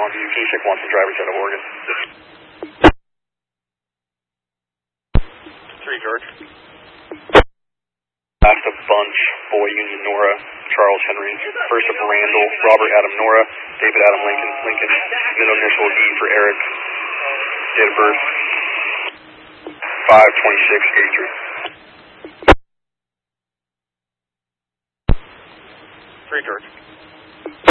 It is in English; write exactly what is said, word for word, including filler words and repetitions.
Longview. Can you check Watson drivers out of Oregon? Three, George. Last of Bunch, Boy Union Nora, Charles Henry, first of Randall, Robert Adam Nora, David Adam Lincoln, Lincoln, middle initial E for Eric, date of birth, five twenty-six eighty-three. Three, George.